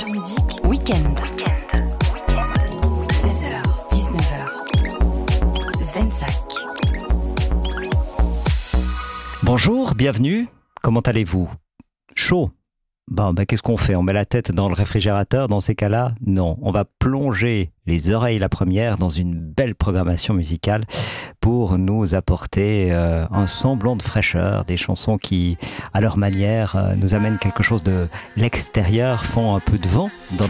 Musique, week-end. 16h, 19h. Svensak. Bonjour, bienvenue. Comment allez-vous? Chaud? Bon, qu'est-ce qu'on fait? On met la tête dans le réfrigérateur dans ces cas-là? Non, on va plonger les oreilles la première dans une belle programmation musicale pour nous apporter un semblant de fraîcheur, des chansons qui, à leur manière, nous amènent quelque chose de l'extérieur, font un peu de vent dans